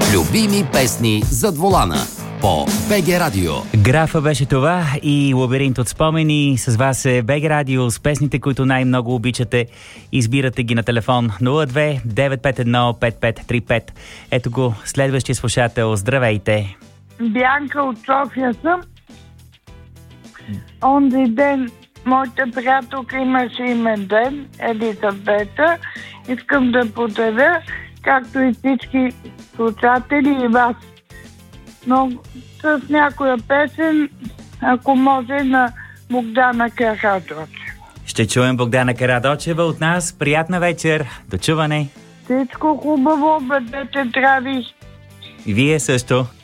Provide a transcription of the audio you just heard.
Любими песни зад волана по БГ Радио. Графа беше това и лабиринт от спомени. С вас е БГ Радио с песните, които най-много обичате. Избирате ги на телефон 02 951 5535. Ето го следващия слушател. Здравейте! Бянка от София съм. Онзи ден моята приятелка имаше имен ден, Елизабета. Искам да поздравя, както и всички слушатели и вас. Но с някоя песен, ако може, на Богдана Караджова. Ще чуем Богдана Караджова от нас. Приятна вечер. До чуване. Всичко хубаво, бъдете здрави. И вие също.